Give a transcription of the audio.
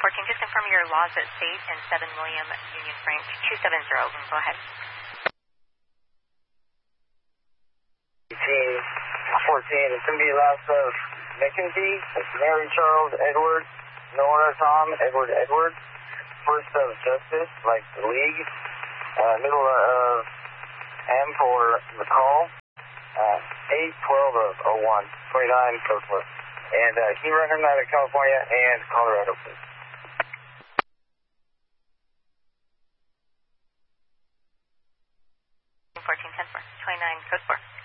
just confirm your laws at state and 7 William Union Frank 270. Go ahead. 14, it's going to be last of McKenzie, it's Mary Charles Edward, Nora Tom Edward Edward, first of Justice, like the league, middle of M for McCall, 812 of 01, 29 Coastward. And can you run him out of California and Colorado, please? 1410 29 Coastward.